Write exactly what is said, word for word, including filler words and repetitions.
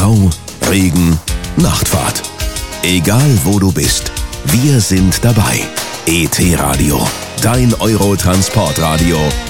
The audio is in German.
Stau, Regen, Nachtfahrt. Egal wo du bist, wir sind dabei. E T Radio, dein Euro-Transportradio